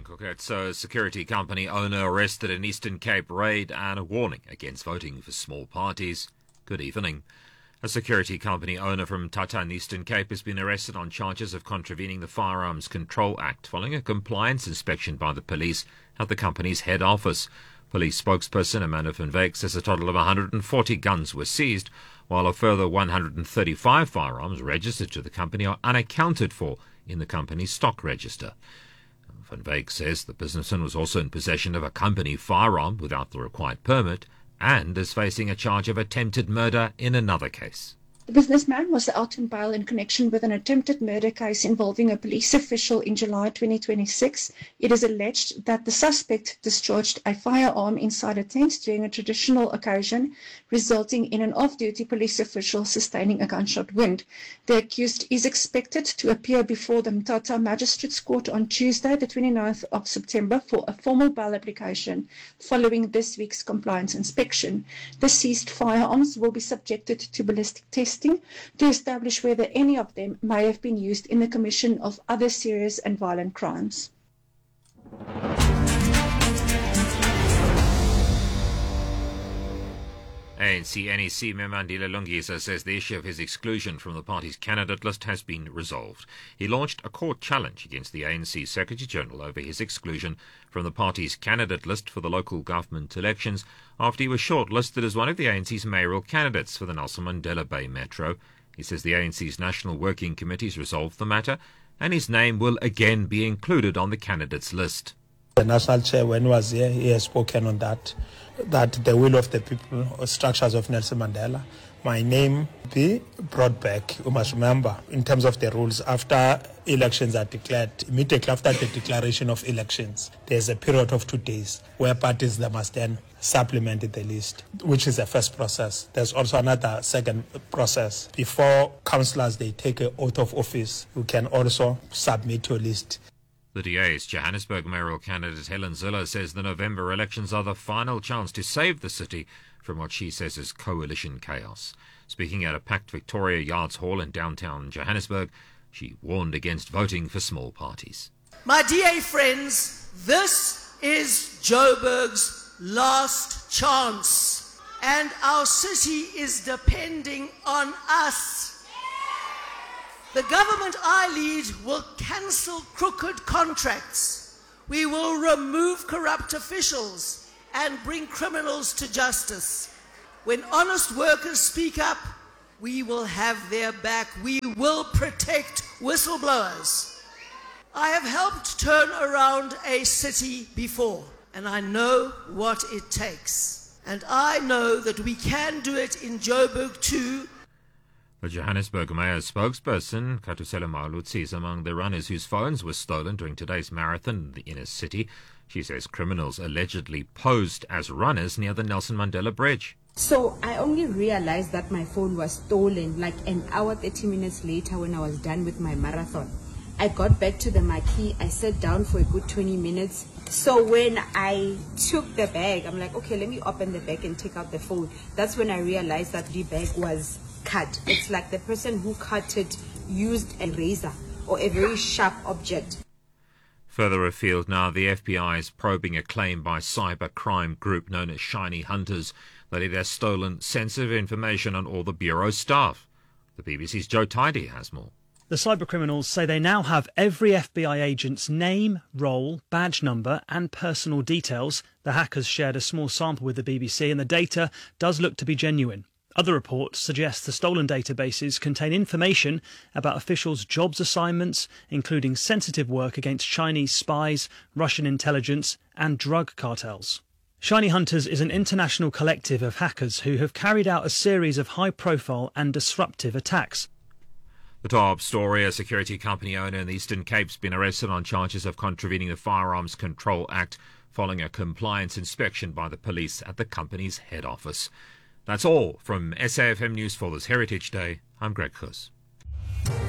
So, security company owner arrested in Eastern Cape raid and a warning against voting for small parties. Good evening. A security company owner from Tata in Eastern Cape has been arrested on charges of contravening the Firearms Control Act following a compliance inspection by the police at the company's head office. Police spokesperson Amanda van Wyk says a total of 140 guns were seized, while a further 135 firearms registered to the company are unaccounted for in the company's stock register. Van Wyk says the businessman was also in possession of a company firearm without the required permit and is facing a charge of attempted murder in another case. The businessman was out on bail in connection with an attempted murder case involving a police official in July 2026. It is alleged that the suspect discharged a firearm inside a tent during a traditional occasion, resulting in an off-duty police official sustaining a gunshot wound. The accused is expected to appear before the Mthatha Magistrates Court on Tuesday, the 29th of September, for a formal bail application following this week's compliance inspection. The seized firearms will be subjected to ballistic testing to establish whether any of them may have been used in the commission of other serious and violent crimes. ANC NEC member Andile Lungisa says the issue of his exclusion from the party's candidate list has been resolved. He launched a court challenge against the ANC Secretary-General over his exclusion from the party's candidate list for the local government elections after he was shortlisted as one of the ANC's mayoral candidates for the Nelson Mandela Bay Metro. He says the ANC's National Working Committee's resolved the matter and his name will again be included on the candidates list. The national chair, when he was here, he has spoken on that the will of the people or structures of Nelson Mandela, my name be brought back. You must remember, in terms of the rules, after elections are declared, immediately after the declaration of elections, there's a period of 2 days where parties they must then supplement the list, which is the first process. There's also another second process. Before councillors, they take an oath of office, you can also submit your list. The DA's Johannesburg mayoral candidate Helen Zille says the November elections are the final chance to save the city from what she says is coalition chaos. Speaking at a packed Victoria Yards Hall in downtown Johannesburg, she warned against voting for small parties. My DA friends, this is Joburg's last chance, and our city is depending on us. The government I lead will cancel crooked contracts. We will remove corrupt officials and bring criminals to justice. When honest workers speak up, we will have their back. We will protect whistleblowers. I have helped turn around a city before, and I know what it takes. And I know that we can do it in Joburg too. The Johannesburg mayor's spokesperson, Katusela Maulutsi, is among the runners whose phones were stolen during today's marathon in the inner city. She says criminals allegedly posed as runners near the Nelson Mandela Bridge. So I only realized that my phone was stolen like an hour, 30 minutes later when I was done with my marathon. I got back to the marquee. I sat down for a good 20 minutes. So when I took the bag, I'm like, okay, let me open the bag and take out the phone. That's when I realized that the bag was cut. It's like the person who cut it used a razor or a very sharp object. Further afield now, the FBI is probing a claim by cyber crime group known as Shiny Hunters that it has stolen sensitive information on all the Bureau's staff. The BBC's Joe Tidy has more. The cybercriminals say they now have every FBI agent's name, role, badge number and personal details. The hackers shared a small sample with the BBC and the data does look to be genuine. Other reports suggest the stolen databases contain information about officials' jobs assignments, including sensitive work against Chinese spies, Russian intelligence and drug cartels. Shiny Hunters is an international collective of hackers who have carried out a series of high-profile and disruptive attacks. The top story, a security company owner in the Eastern Cape has been arrested on charges of contravening the Firearms Control Act following a compliance inspection by the police at the company's head office. That's all from SAFM News for this Heritage Day. I'm Greg Kuss.